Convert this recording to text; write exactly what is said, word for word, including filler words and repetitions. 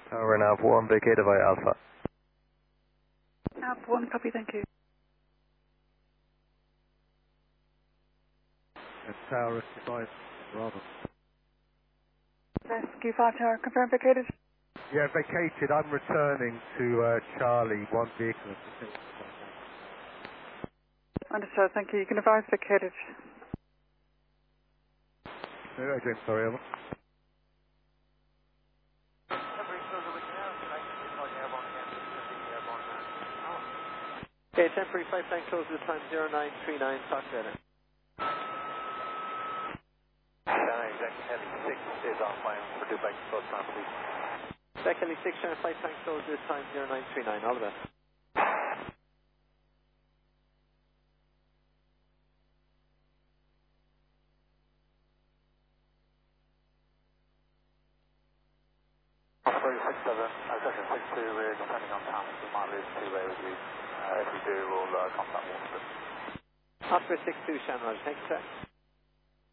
Tower nav one, vacate via Alpha. Nav one, copy, thank you. And Tower five, Bravo. Rescue five Tower, confirm vacated. Yeah, vacated. I'm returning to uh, Charlie, one vehicle. Understood, thank you. You can advise vacated. No, James, sorry, over. Okay, temporary flight plan close at time zero nine three nine, talk to you. Exactly, Heli six is offline for Dubai, close time, please. Deck Heli six, Channel flight plan close at time zero nine three nine, all the best. Osprey six seven, uh, second six two, we're depending on time, we might lose two-way with you. Uh, if we do, we'll uh, contact Waterford. Osprey six two, Channel, thanks, sir.